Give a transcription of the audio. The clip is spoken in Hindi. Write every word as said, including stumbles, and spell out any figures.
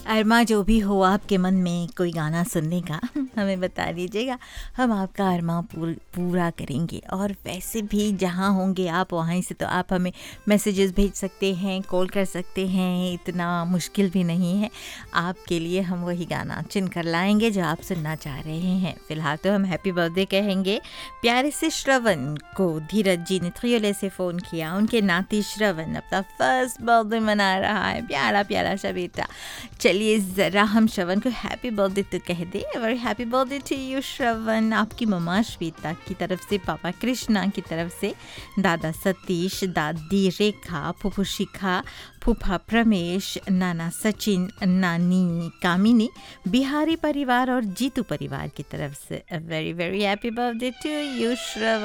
अरमा जो भी हो आपके मन में कोई गाना सुनने का हमें बता दीजिएगा, हम आपका अरमा पूर, पूरा करेंगे। और वैसे भी जहाँ होंगे आप वहीं से तो आप हमें मैसेजेस भेज सकते हैं, कॉल कर सकते हैं, इतना मुश्किल भी नहीं है। आपके लिए हम वही गाना चुन कर लाएंगे जो आप सुनना चाह रहे हैं। फ़िलहाल तो हम हैप्पी बर्थडे कहेंगे प्यारे से श्रवण को। धीरज जी ने थ्रियोले से फ़ोन किया, उनके नाती श्रवण अपना फर्स्ट बर्थडे मना रहा है, प्यारा प्यारा सा बेटा। चलिए ज़रा हम श्रवण को हैप्पी बर्थडे तो कह दे। Very happy birthday to you श्रवण। आपकी मम्मा श्वेता की तरफ से, पापा कृष्णा की तरफ से, दादा सतीश, दादी रेखा, फूफू शिखा, फूफा प्रमेश, नाना सचिन, नानी कामिनी, बिहारी परिवार और जीतू परिवार की तरफ से very very happy birthday to you Shravan.